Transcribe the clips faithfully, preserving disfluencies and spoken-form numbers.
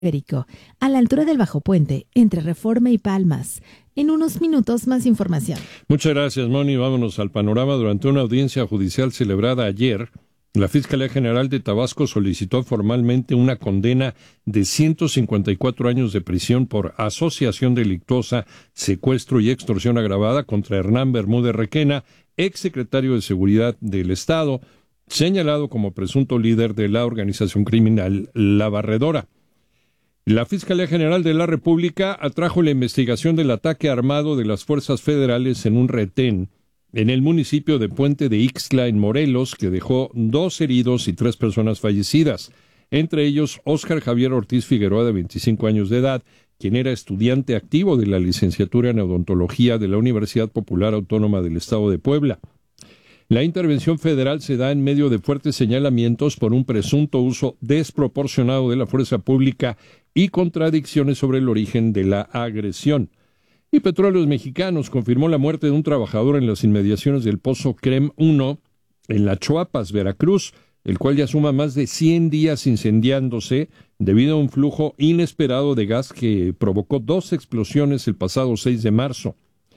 Ibérico, a la altura del Bajo Puente, entre Reforma y Palmas. En unos minutos, más información. Muchas gracias, Moni. Vámonos al panorama. Durante una audiencia judicial celebrada ayer, la Fiscalía General de Tabasco solicitó formalmente una condena de ciento cincuenta y cuatro años de prisión por asociación delictuosa, secuestro y extorsión agravada contra Hernán Bermúdez Requena, exsecretario de Seguridad del Estado, señalado como presunto líder de la organización criminal La Barredora. La Fiscalía General de la República atrajo la investigación del ataque armado de las fuerzas federales en un retén en el municipio de Puente de Ixtla, en Morelos, que dejó dos heridos y tres personas fallecidas, entre ellos Óscar Javier Ortiz Figueroa, de veinticinco años de edad, quien era estudiante activo de la licenciatura en odontología de la Universidad Popular Autónoma del Estado de Puebla. La intervención federal se da en medio de fuertes señalamientos por un presunto uso desproporcionado de la fuerza pública y contradicciones sobre el origen de la agresión. Y Petróleos Mexicanos confirmó la muerte de un trabajador en las inmediaciones del Pozo Crem uno en La Chuapas, Veracruz, el cual ya suma más de cien días incendiándose debido a un flujo inesperado de gas que provocó dos explosiones el pasado seis de marzo.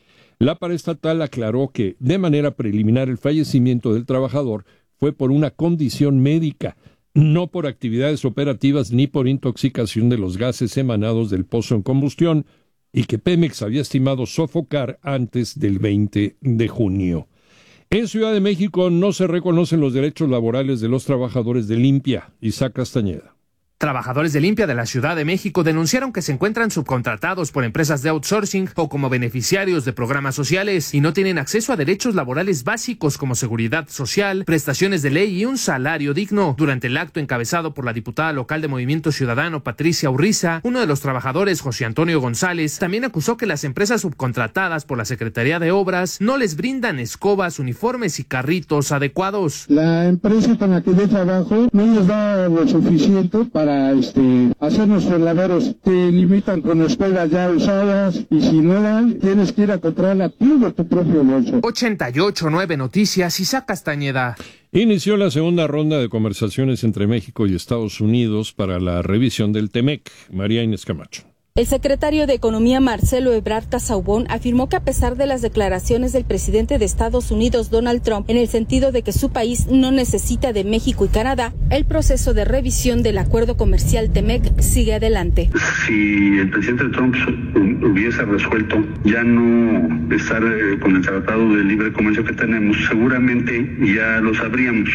La paraestatal aclaró que, de manera preliminar, el fallecimiento del trabajador fue por una condición médica, no por actividades operativas ni por intoxicación de los gases emanados del pozo en combustión, y que Pemex había estimado sofocar antes del veinte de junio. En Ciudad de México no se reconocen los derechos laborales de los trabajadores de Limpia. Isaac Castañeda. Trabajadores de Limpia de la Ciudad de México denunciaron que se encuentran subcontratados por empresas de outsourcing o como beneficiarios de programas sociales y no tienen acceso a derechos laborales básicos como seguridad social, prestaciones de ley y un salario digno. Durante el acto encabezado por la diputada local de Movimiento Ciudadano, Patricia Urriza, uno de los trabajadores, José Antonio González, también acusó que las empresas subcontratadas por la Secretaría de Obras no les brindan escobas, uniformes y carritos adecuados. La empresa con la que yo trabajo no nos da lo suficiente para Para este, hacer nuestros laveros. Te limitan con escuelas ya usadas y si no dan, tienes que ir a comprarla tú de tu propio bolso. ochenta y ocho punto nueve Noticias, Isaac Castañeda. Inició la segunda ronda de conversaciones entre México y Estados Unidos para la revisión del TEMEC. María Inés Camacho. El secretario de Economía, Marcelo Ebrard Casaubon, afirmó que a pesar de las declaraciones del presidente de Estados Unidos, Donald Trump, en el sentido de que su país no necesita de México y Canadá, el proceso de revisión del acuerdo comercial TEMEC sigue adelante. Si el presidente Trump hubiese resuelto ya no estar con el tratado de libre comercio que tenemos, seguramente ya lo sabríamos.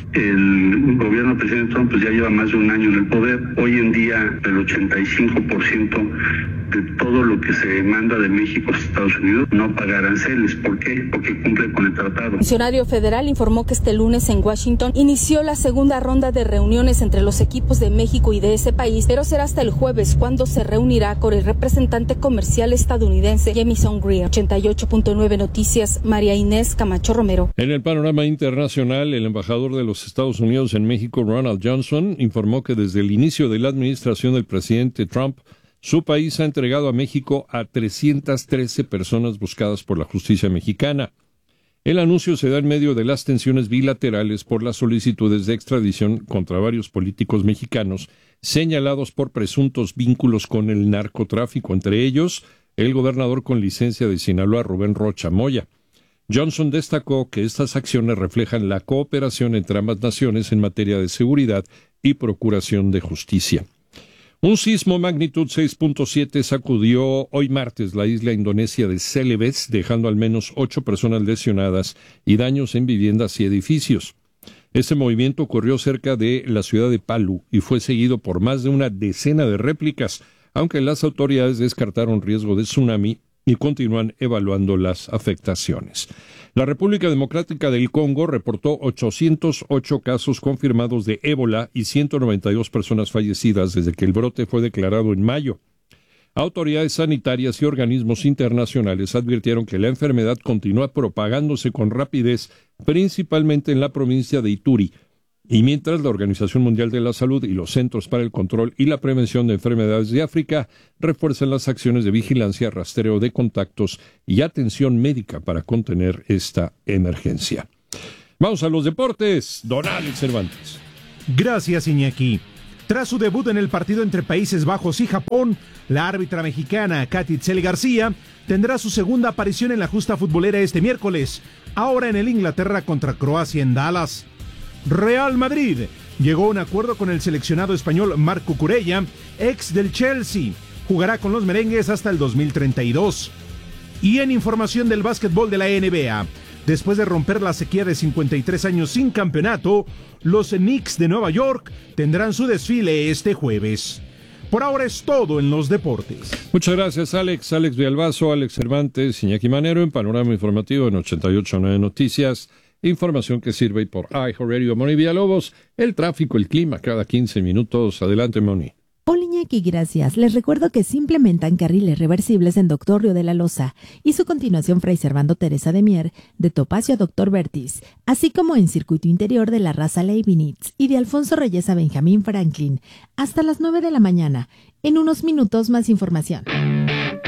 El gobierno del presidente Trump pues, ya lleva más de un año en el poder. Hoy en día el ochenta y cinco por ciento de todo lo que se manda de México a Estados Unidos no paga aranceles. ¿Por qué? Porque cumple con el tratado. El funcionario federal informó que este lunes en Washington inició la segunda ronda de reuniones entre los equipos de México y de ese país, pero será hasta el jueves cuando se reunirá con el representante comercial estadounidense Jamieson Greer. ochenta y ocho punto nueve Noticias, María Inés Camacho Romero. En el panorama internacional, el embajador de los Estados Unidos en México, Ronald Johnson, informó que desde el inicio de la administración del presidente Trump, su país ha entregado a México a trescientas trece personas buscadas por la justicia mexicana. El anuncio se da en medio de las tensiones bilaterales por las solicitudes de extradición contra varios políticos mexicanos señalados por presuntos vínculos con el narcotráfico, entre ellos el gobernador con licencia de Sinaloa, Rubén Rocha Moya. Johnson destacó que estas acciones reflejan la cooperación entre ambas naciones en materia de seguridad y procuración de justicia. Un sismo magnitud seis punto siete sacudió hoy martes la isla indonesia de Celebes, dejando al menos ocho personas lesionadas y daños en viviendas y edificios. Este movimiento ocurrió cerca de la ciudad de Palu y fue seguido por más de una decena de réplicas, aunque las autoridades descartaron riesgo de tsunami y continúan evaluando las afectaciones. La República Democrática del Congo reportó ochocientos ocho casos confirmados de ébola y ciento noventa y dos personas fallecidas desde que el brote fue declarado en mayo. Autoridades sanitarias y organismos internacionales advirtieron que la enfermedad continúa propagándose con rapidez, principalmente en la provincia de Ituri, y mientras la Organización Mundial de la Salud y los Centros para el Control y la Prevención de Enfermedades de África refuerzan las acciones de vigilancia, rastreo de contactos y atención médica para contener esta emergencia. Vamos a los deportes. Don Alex Cervantes. Gracias, Iñaki. Tras su debut en el partido entre Países Bajos y Japón, la árbitra mexicana Katy Tzeli García tendrá su segunda aparición en la justa futbolera este miércoles, ahora en el Inglaterra contra Croacia en Dallas. Real Madrid llegó a un acuerdo con el seleccionado español Marc Cucurella, ex del Chelsea. Jugará con los merengues hasta el dos mil treinta y dos. Y en información del básquetbol de la N B A, después de romper la sequía de cincuenta y tres años sin campeonato, los Knicks de Nueva York tendrán su desfile este jueves. Por ahora es todo en los deportes. Muchas gracias, Alex. Alex Villalbazo, Alex Cervantes, Iñaki Manero en Panorama Informativo en ochenta y ocho punto nueve Noticias. Información que sirve por iHeartRadio. Moni Villalobos, el tráfico, el clima cada quince minutos. Adelante, Moni. Hola Iñaki, gracias. Les recuerdo que se implementan carriles reversibles en Doctor Río de la Loza y su continuación Fray Servando Teresa de Mier, de Topacio a Doctor Vertis, así como en circuito interior de la Raza Leibniz y de Alfonso Reyes a Benjamín Franklin, hasta las nueve de la mañana. En unos minutos más información.